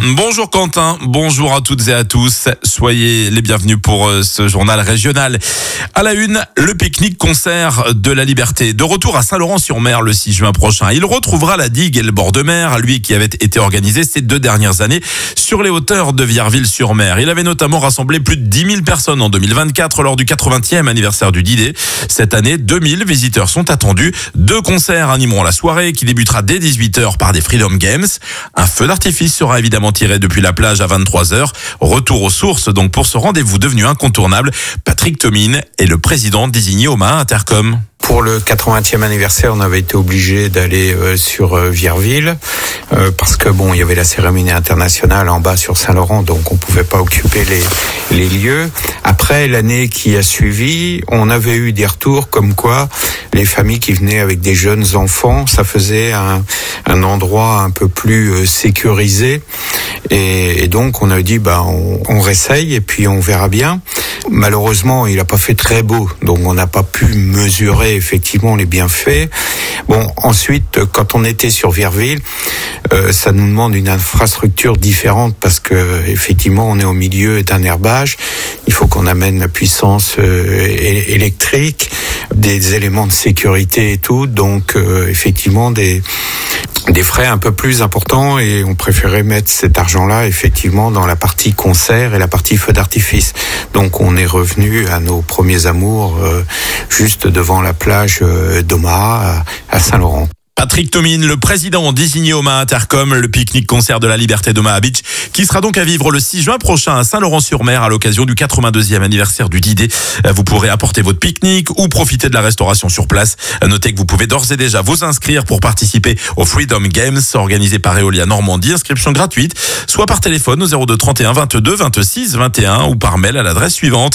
Bonjour Quentin, bonjour à toutes et à tous. Soyez les bienvenus pour ce journal régional. À la une, le pique-nique-concert de la Liberté. De retour à Saint-Laurent-sur-Mer le 6 juin prochain. Il retrouvera la digue et le bord de mer, lui qui avait été organisé ces 2 dernières années sur les hauteurs de Vierville-sur-Mer. Il avait notamment rassemblé plus de 10 000 personnes en 2024 lors du 80e anniversaire du D-Day. Cette année, 2000 visiteurs sont attendus. 2 concerts animeront la soirée qui débutera dès 18h par des Freedom Games. Un feu d'artifice sera évidemment tiré depuis la plage à 23h. Retour aux sources donc pour ce rendez-vous devenu incontournable. Patrick Thomine est le président désigné au Maha Intercom. Pour le 80e anniversaire, on avait été obligé d'aller sur Vierville parce que il y avait la cérémonie internationale en bas sur Saint-Laurent, donc on pouvait pas occuper les lieux. Après, l'année qui a suivi, on avait eu des retours comme quoi les familles qui venaient avec des jeunes enfants, ça faisait un endroit un peu plus sécurisé. Et donc on a dit on réessaye et puis on verra bien. Malheureusement, il a pas fait très beau, donc on n'a pas pu mesurer effectivement les bienfaits. Ensuite, quand on était sur Vierville, ça nous demande une infrastructure différente parce que effectivement, on est au milieu d'un herbage. Il faut qu'on amène la puissance électrique, des éléments de sécurité et tout. Donc, effectivement, des frais un peu plus importants et on préférait mettre cet argent-là effectivement dans la partie concert et la partie feu d'artifice. Donc on est revenu à nos premiers amours juste devant la plage d'Omaha à Saint-Laurent. Patrick Thomine, le président désigné au Maha Intercom, le pique-nique-concert de la Liberté d'Omaha Beach, qui sera donc à vivre le 6 juin prochain à Saint-Laurent-sur-Mer à l'occasion du 82e anniversaire du D-Day. Vous pourrez apporter votre pique-nique ou profiter de la restauration sur place. Notez que vous pouvez d'ores et déjà vous inscrire pour participer aux Freedom Games organisés par Eolia Normandie. Inscription gratuite, soit par téléphone au 02 31 22 26 21 ou par mail à l'adresse suivante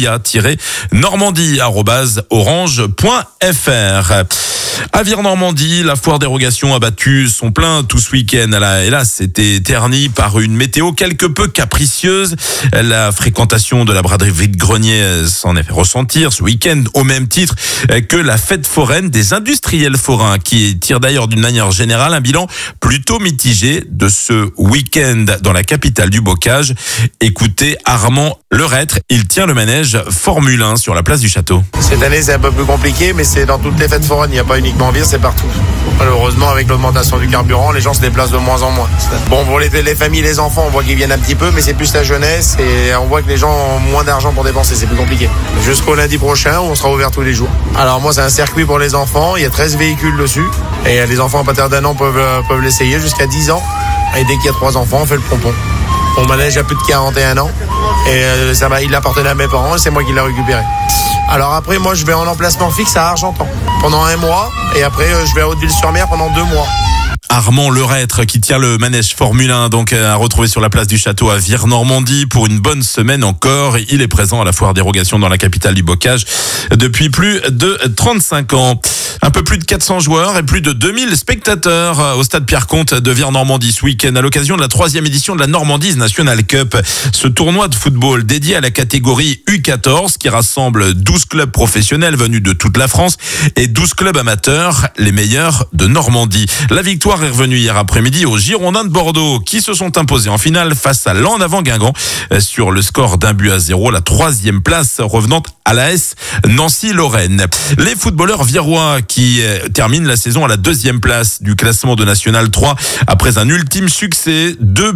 eolia-normandie@orange.fr. À Vire-Normandie, la foire dérogation a battu son plein tout ce week-end. Hélas, c'était terni par une météo quelque peu capricieuse. La fréquentation de la braderie vide-grenier s'en est fait ressentir ce week-end au même titre que la fête foraine des industriels forains qui tire d'ailleurs d'une manière générale un bilan plutôt mitigé de ce week-end dans la capitale du bocage. Écoutez Armand Lerêtre, il tient le manège Formule 1 sur la place du Château. Cette année c'est un peu plus compliqué mais c'est dans toutes les fêtes foraines, il n'y a pas uniquement Vire, c'est partout. Malheureusement, avec l'augmentation du carburant, les gens se déplacent de moins en moins. Pour les familles, les enfants, on voit qu'ils viennent un petit peu, mais c'est plus la jeunesse et on voit que les gens ont moins d'argent pour dépenser, c'est plus compliqué. Jusqu'au lundi prochain, où on sera ouvert tous les jours. Alors moi, c'est un circuit pour les enfants, il y a 13 véhicules dessus et les enfants à partir d'1 an peuvent l'essayer jusqu'à 10 ans. Et dès qu'il y a 3 enfants, on fait le pompon. Mon manège a plus de 41 ans et il appartenait à mes parents et c'est moi qui l'ai récupéré. Alors après, moi, je vais en emplacement fixe à Argentan pendant 1 mois et après, je vais à Hauteville-sur-Mer pendant 2 mois. Armand Lerêtre qui tient le manège Formule 1 donc à retrouver sur la place du Château à Vire-Normandie pour une bonne semaine encore. Il est présent à la foire dérogation dans la capitale du bocage depuis plus de 35 ans. Un peu plus de 400 joueurs et plus de 2000 spectateurs au stade Pierre-Comte de Vire-Normandie ce week-end à l'occasion de la 3e édition de la Normandie National Cup. Ce tournoi de football dédié à la catégorie U14 qui rassemble 12 clubs professionnels venus de toute la France et 12 clubs amateurs, les meilleurs de Normandie. La victoire est revenue hier après-midi aux Girondins de Bordeaux qui se sont imposés en finale face à l'En Avant Guingamp sur le score d'1-0, la 3e place revenant à l'AS Nancy-Lorraine. Les footballeurs virois qui terminent la saison à la 2e place du classement de National 3 après un ultime succès,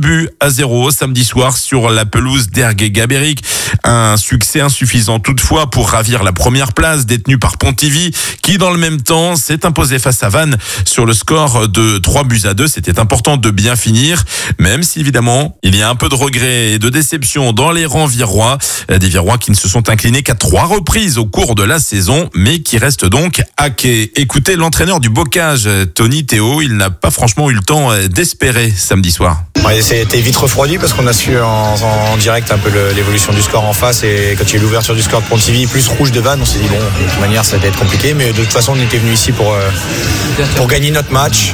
2-0 samedi soir sur la pelouse d'Ergué-Gabéric. Un succès insuffisant toutefois pour ravir la première place détenue par Pontivy qui dans le même temps s'est imposé face à Vannes sur le score de 3-2. C'était important de bien finir, même si évidemment il y a un peu de regret et de déception dans les rangs virois. Des Virois qui ne se sont inclinés qu'à 3 reprises au cours de la saison, mais qui restent donc à quai. Écoutez l'entraîneur du bocage, Tony Théo, il n'a pas franchement eu le temps d'espérer samedi soir. Ouais, c'était vite refroidi parce qu'on a su en direct un peu l'évolution du score en face et quand il y a eu l'ouverture du score de Pontivy plus rouge de Vannes, on s'est dit bon, de toute manière ça va être compliqué, mais de toute façon on était venu ici pour gagner notre match et puis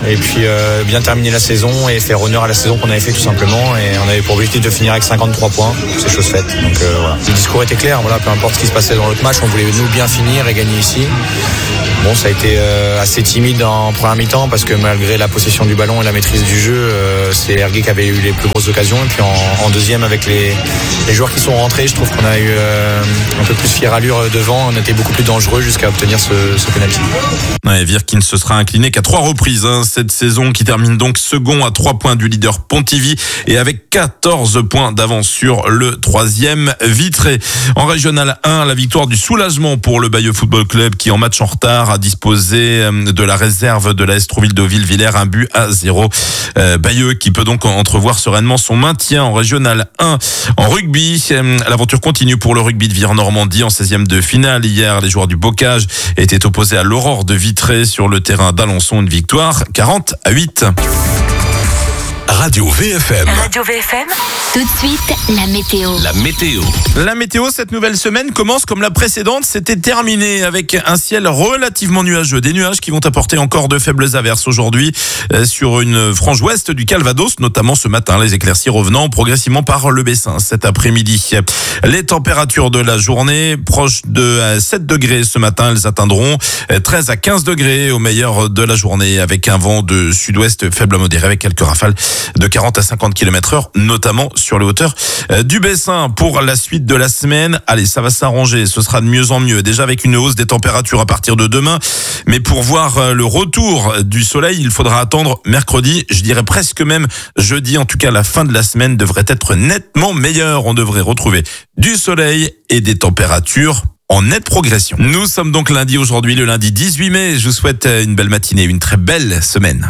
bien terminer la saison et faire honneur à la saison qu'on avait fait tout simplement. Et on avait pour objectif de finir avec 53 points. C'est chose faite. Donc voilà. Le discours était clair. Voilà, peu importe ce qui se passait dans l'autre match, on voulait nous bien finir et gagner ici. Bon, ça a été assez timide en première mi-temps parce que malgré la possession du ballon et la maîtrise du jeu, c'est Ergué qui avait eu les plus grosses occasions. Et puis en deuxième, avec les joueurs qui sont rentrés, je trouve qu'on a eu un peu plus fière allure devant. On était beaucoup plus dangereux jusqu'à obtenir ce penalty. Ouais, Vire qui ne se sera incliné qu'à 3 reprises cette saison, qui termine donc second à 3 points du leader Pontivy et avec 14 points d'avance sur le 3e Vitré. En Régional 1, la victoire du soulagement pour le Bayeux Football Club qui, en match en retard, a disposé de la réserve de l'AS Trouville-Deauville-Villers, 1-0. Bayeux qui peut donc entrevoir sereinement son maintien en Régional 1. En rugby, l'aventure continue pour le rugby de Vire-Normandie en 16e de finale. Hier, les joueurs du Bocage étaient opposés à l'Aurore de Vitré sur le terrain d'Alençon. Une victoire 40-8. Radio VFM. Radio VFM. Tout de suite, la météo. La météo, cette nouvelle semaine commence comme la précédente. C'était terminé avec un ciel relativement nuageux. Des nuages qui vont apporter encore de faibles averses aujourd'hui sur une frange ouest du Calvados, notamment ce matin. Les éclaircies revenant progressivement par le Bessin cet après-midi. Les températures de la journée, proches de 7 degrés ce matin, elles atteindront 13 à 15 degrés au meilleur de la journée, avec un vent de sud-ouest faible à modéré, avec quelques rafales de 40 à 50 km/h, notamment sur les hauteurs du Bessin. Pour la suite de la semaine, allez, ça va s'arranger, ce sera de mieux en mieux, déjà avec une hausse des températures à partir de demain, mais pour voir le retour du soleil, il faudra attendre mercredi, je dirais presque même jeudi. En tout cas, la fin de la semaine devrait être nettement meilleure. On devrait retrouver du soleil et des températures en nette progression. Nous sommes donc lundi aujourd'hui, le lundi 18 mai. Je vous souhaite une belle matinée, une très belle semaine.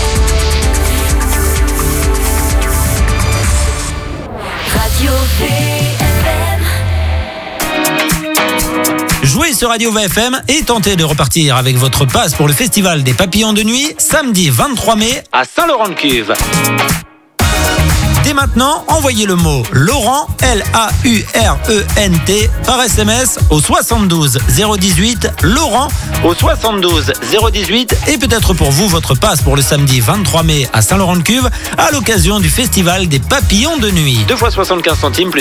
Radio VFM. Jouez sur Radio VFM et tentez de repartir avec votre passe pour le Festival des Papillons de Nuit, samedi 23 mai à Saint-Laurent-de-Cuve. Dès maintenant, envoyez le mot Laurent, Laurent, par SMS au 72 018, Laurent au 72 018, et peut-être pour vous votre passe pour le samedi 23 mai à Saint-Laurent-de-Cuve à l'occasion du Festival des Papillons de Nuit. 2 fois 75 centimes plus